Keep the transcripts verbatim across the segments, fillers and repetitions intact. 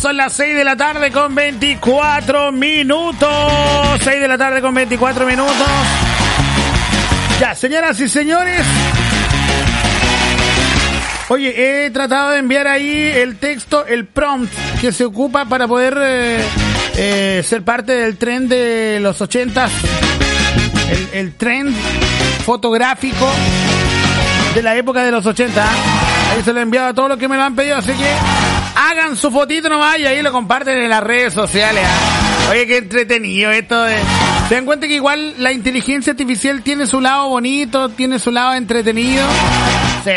son las seis de la tarde con veinticuatro minutos. seis de la tarde con veinticuatro minutos. Ya, señoras y señores. Oye, he tratado de enviar ahí el texto, el prompt que se ocupa para poder eh, eh, ser parte del tren de los ochentas. El, el tren fotográfico de la época de los ochenta. Ahí se lo he enviado a todos los que me lo han pedido, así que hagan su fotito nomás y ahí lo comparten en las redes sociales. ¿eh? Oye, qué entretenido esto de... ¿Se dan cuenta que igual la inteligencia artificial tiene su lado bonito, tiene su lado entretenido? Sí,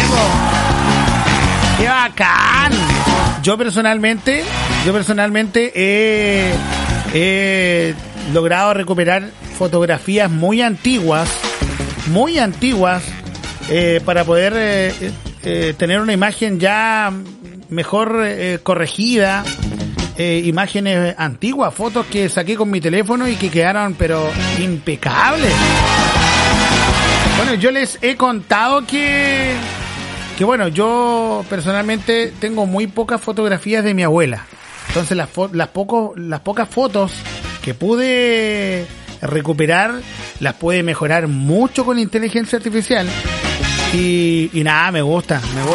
po. ¡Qué bacán! Yo personalmente, yo personalmente he, he logrado recuperar fotografías muy antiguas, muy antiguas, eh, para poder eh, eh, tener una imagen ya mejor eh, corregida. Eh, imágenes antiguas, fotos que saqué con mi teléfono y que quedaron pero impecables. Bueno, yo les he contado que que bueno, yo personalmente tengo muy pocas fotografías de mi abuela. Entonces las fo- las pocos las pocas fotos que pude recuperar las pude mejorar mucho con inteligencia artificial. Y, y nada, me gusta, me gusta.